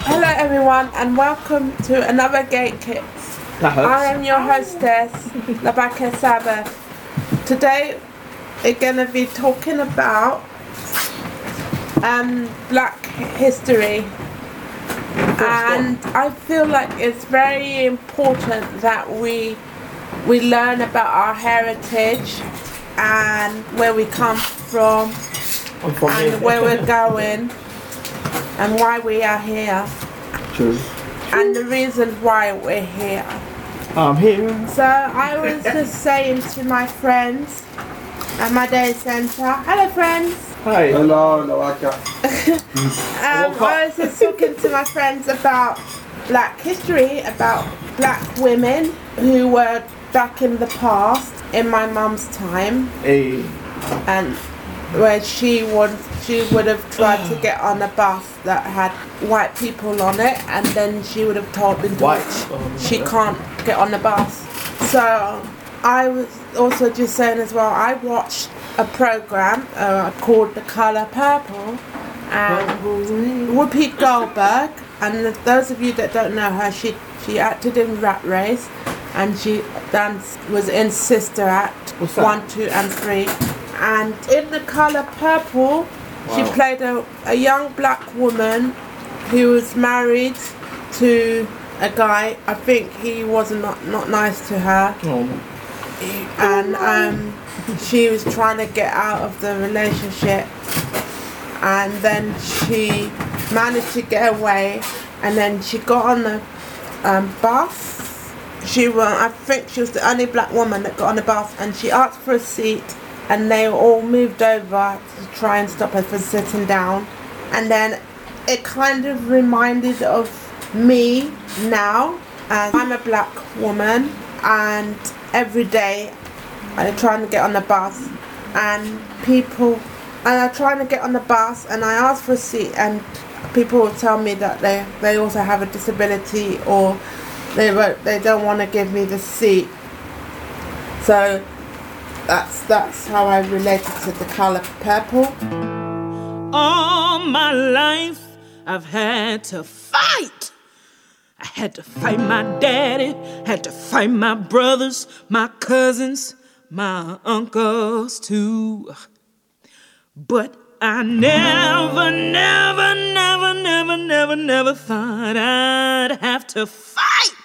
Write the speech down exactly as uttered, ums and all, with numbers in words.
Hello everyone and welcome to another Gate Kids. I am your hostess, Labaka Sabbath. Today we're going to be talking about um, Black history, and I feel like it's very important that we we learn about our heritage and where we come from, from and here. Where we're going and why we are here. True. And the reason why we're here. I'm here. So I was just saying to my friends at my day centre, hello friends. Hi. Hello, Lawaka. um, I was just talking to my friends about Black history, about Black women who were back in the past, in my mum's time. Hey. And where she would she would have tried to get on a bus that had white people on it, and then she would have told them White. she can't get on the bus. So I was also just saying as well, I watched a program uh, called The Colour Purple, and Whoopi Goldberg, and those of you that don't know her, she she acted in Rat Race, and she danced was in Sister Act one, two, and three. And in The Colour Purple, wow. She played a, a young black woman who was married to a guy. I think he was not, not nice to her. Oh. And um, she was trying to get out of the relationship. And then she managed to get away. And then she got on the um, bus. She was, I think she was the only black woman that got on the bus. And she asked for a seat. And they all moved over to try and stop her from sitting down. And then it kind of reminded of me now. And I'm a black woman, and every day I'm trying to get on the bus, and people, and I'm trying to get on the bus, and I ask for a seat, and people will tell me that they, they also have a disability, or they they don't want to give me the seat. So That's that's how I related to The Colour Purple. All my life I've had to fight. I had to fight my daddy, had to fight my brothers, my cousins, my uncles too. But I never, never, never, never, never, never thought I'd have to fight